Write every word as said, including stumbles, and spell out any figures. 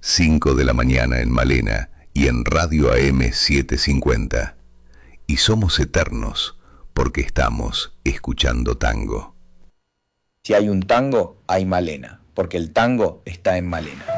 cinco de la mañana en Malena y en Radio A M setecientos cincuenta. Y somos eternos porque estamos escuchando tango. Si hay un tango, hay Malena, porque el tango está en Malena.